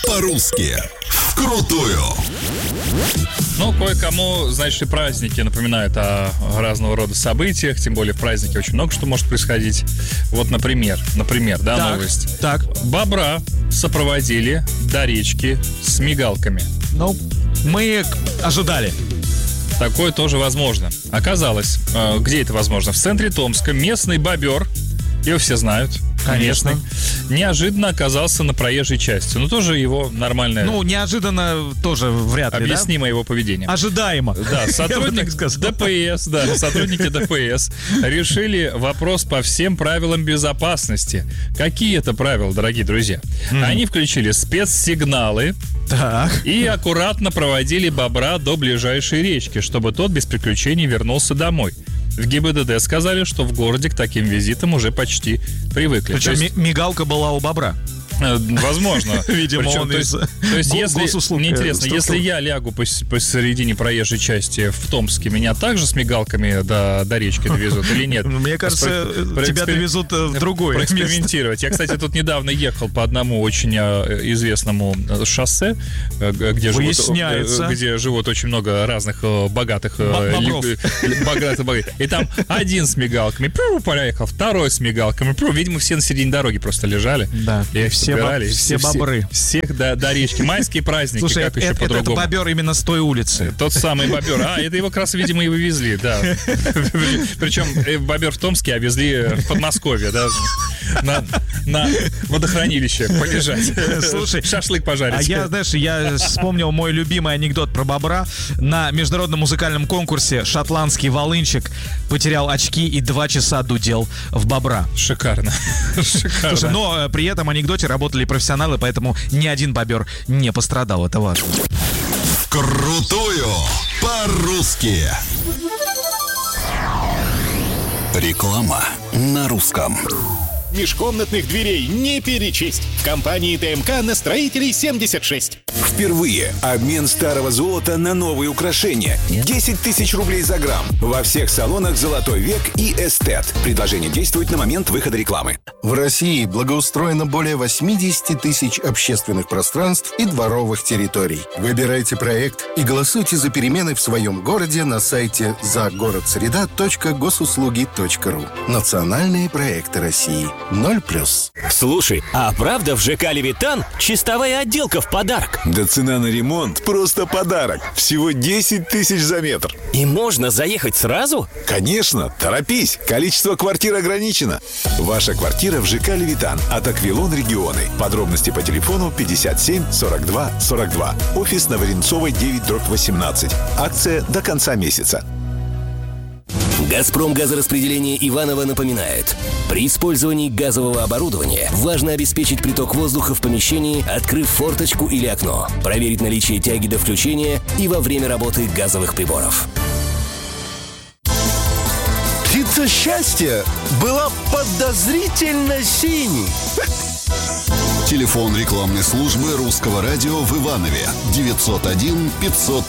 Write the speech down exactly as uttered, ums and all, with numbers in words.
По-русски вкрутую. Ну, кое-кому, значит, и праздники напоминают о разного рода событиях. Тем более в празднике очень много что может происходить. Вот, например, например, да, так, новость. Так. Бобра сопроводили до речки с мигалками. Ну, мы ожидали. Такое тоже возможно. Оказалось, где это возможно? В центре Томска местный бобер, его все знают, конечно, местный, неожиданно оказался на проезжей части. Ну, тоже его нормальное... Ну, неожиданно тоже вряд ли, объяснимо да? его поведение. Ожидаемо. Да, сотрудник ДПС, да, сотрудники ДПС решили вопрос по всем правилам безопасности. Какие это правила, дорогие друзья? Mm. Они включили спецсигналы. Так. И аккуратно проводили бобра до ближайшей речки, чтобы тот без приключений вернулся домой. В ГИБДД сказали, что в городе к таким визитам уже почти привыкли. Причем есть... мигалка была у бобра. Возможно. Видимо, Причем, он то есть, то есть если, мне интересно, если я лягу посередине проезжей части в Томске, меня также с мигалками до, до речки довезут или нет? Мне кажется, про, тебя про, довезут в другое проэкспериментировать. место. Я, кстати, тут недавно ехал по одному очень известному шоссе, где живут, где живут очень много разных богатых бобров. И там один с мигалками проехал, второй с мигалками. Видимо, все на середине дороги просто лежали. Да, все Все, все бобры. Всех до, до речки. Майские праздники. Слушай, как это, еще это, по-другому. это бобер именно с той улицы. Тот самый бобер. А, это его как раз, видимо, и вывезли, да. Причем бобер в Томске, а везли в Подмосковье, да. На, на водохранилище полежать. Слушай, шашлык пожарить. А я, знаешь, я вспомнил мой любимый анекдот про бобра. На международном музыкальном конкурсе шотландский волынчик потерял очки и два часа дудел в бобра. Шикарно. Шикарно. Слушай, но при этом анекдоте работали профессионалы, поэтому ни один бобер не пострадал. Это важно. Крутую по-русски. Реклама на русском. Межкомнатных дверей не перечесть. В компании ТМК на строителей семьдесят шесть. Впервые обмен старого золота на новые украшения. десять тысяч рублей за грамм. Во всех салонах «Золотой век» и «Эстет». Предложение действует на момент выхода рекламы. В России благоустроено более восемьдесят тысяч общественных пространств и дворовых территорий. Выбирайте проект и голосуйте за перемены в своем городе на сайте загородсреда точка госуслуги точка ру. Национальные проекты России. Ноль плюс. Слушай, а правда в ЖК «Левитан» чистовая отделка в подарок? Да цена на ремонт просто подарок. Всего десять тысяч за метр. И можно заехать сразу? Конечно, торопись. Количество квартир ограничено. Ваша квартира в ЖК «Левитан» от Аквилон Регионы. Подробности по телефону пятьдесят семь сорок два сорок два. Офис на Варенцовой девять дробь восемнадцать. Акция до конца месяца. «Газпром» газораспределение Иваново напоминает. При использовании газового оборудования важно обеспечить приток воздуха в помещении, открыв форточку или окно, проверить наличие тяги до включения и во время работы газовых приборов. Птица счастья была подозрительно синей. Телефон рекламной службы Русского радио в Иванове девятьсот один пятьсот